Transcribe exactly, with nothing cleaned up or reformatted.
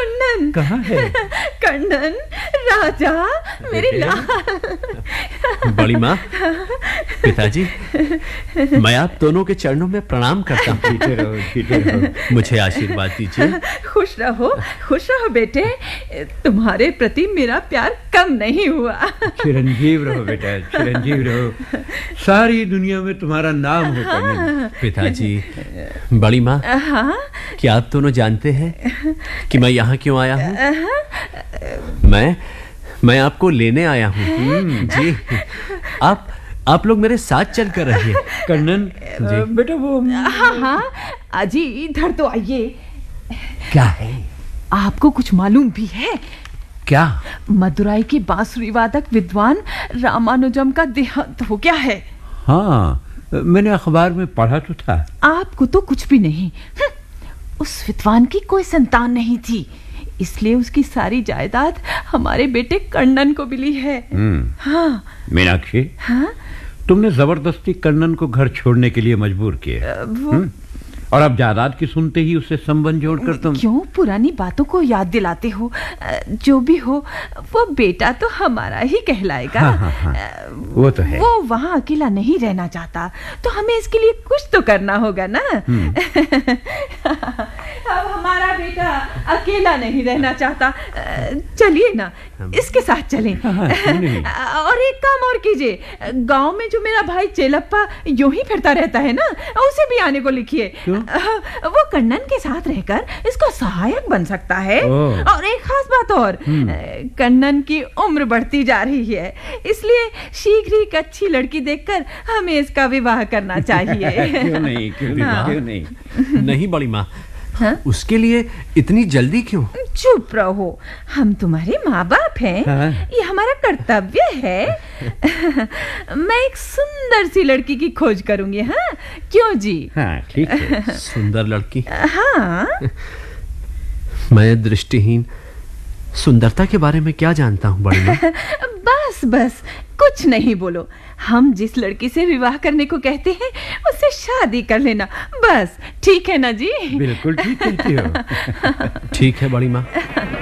कन्नन कहाँ है? कन्नन राजा, मेरे लाल। बड़ी माँ, पिताजी, मैं आप दोनों के चरणों में प्रणाम करता हूँ। जीते रहो, जीते रहो। मुझे आशीर्वाद दीजिए। खुश रहो, खुश रहो बेटे, तुम्हारे प्रति मेरा प्यार कम नहीं हुआ। चिरंजीव रहो बेटा, चिरंजीव रहो, सारी दुनिया में तुम्हारा नाम हो कन्नन। पिताजी, बड़ी माँ, हाँ? क्या आप दोनों जानते हैं कि मैं यहाँ क्यों आया हूँ? मैं मैं आपको लेने आया हूँ। जी, आप आप लोग मेरे साथ चल कर रहिए। कन्नन बेटा, वो हाँ हाँ अजी, इधर तो आइए। क्या है? आपको कुछ मालूम भी है? क्या? मदुराई के बांसुरी वादक विद्वान रामानुजम का देहांत हो गया है। हाँ, मैंने अखबार में पढ़ा तो था। आपको तो कुछ भी नहीं। उस विद्वान की कोई संतान नहीं थी, इसलिए उसकी सारी जायदाद हमारे बेटे कन्नन को मिली है। हाँ। मीनाक्षी, हाँ? तुमने जबरदस्ती कन्नन को घर छोड़ने के लिए मजबूर किया, वो... और अब जायदाद की सुनते ही उससे संबंध जोड़कर तुम क्यों पुरानी बातों को याद दिलाते हो? जो भी हो, वो बेटा तो हमारा ही कहलाएगा। हाँ, हाँ, हाँ, वो तो है। वो वहाँ अकेला नहीं रहना चाहता, तो हमें इसके लिए कुछ तो करना होगा ना। अब हमारा बेटा अकेला नहीं रहना चाहता, चलिए ना, इसके साथ चलें। और एक काम और कीजिए, गांव में जो मेरा भाई चेलप्पा यूं ही फिरता रहता है ना, उसे भी आने को लिखिए। वो कन्नन के साथ रहकर इसका सहायक बन सकता है। और एक खास बात और, कन्नन की उम्र बढ़ती जा रही है, इसलिए शीघ्र ही एक अच्छी लड़की देखकर हमें इसका विवाह करना चाहिए। क्यों नहीं, क्यों नहीं, हाँ। क्यों नहीं? नहीं बड़ी माँ, हाँ? उसके लिए इतनी जल्दी क्यों? चुप रहो, हम तुम्हारे माँ बाप हैं। हाँ? ये हमारा कर्तव्य है। मैं एक सुंदर सी लड़की की खोज करूंगी। हाँ, क्यों जी? हाँ, ठीक है। सुंदर लड़की? हाँ। मैं दृष्टिहीन सुंदरता के बारे में क्या जानता हूँ बड़ी माँ? बस बस, कुछ नहीं बोलो। हम जिस लड़की से विवाह करने को कहते हैं, उससे शादी कर लेना, बस। ठीक है ना जी? बिल्कुल ठीक कहती हो। ठीक है बड़ी माँ।